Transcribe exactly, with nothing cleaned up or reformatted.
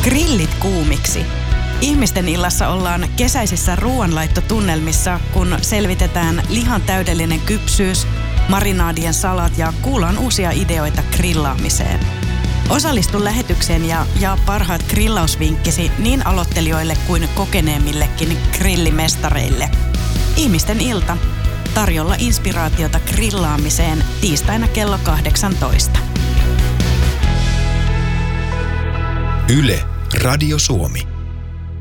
Grillit kuumiksi. Ihmisten illassa ollaan kesäisissä ruoanlaittotunnelmissa, kun selvitetään lihan täydellinen kypsyys, marinaadien salat ja kuullaan uusia ideoita grillaamiseen. Osallistu lähetykseen ja jaa parhaat grillausvinkkisi niin aloittelijoille kuin kokeneemmillekin grillimestareille. Ihmisten ilta. Tarjolla inspiraatiota grillaamiseen tiistaina kello kahdeksantoista. Yle, Radio Suomi.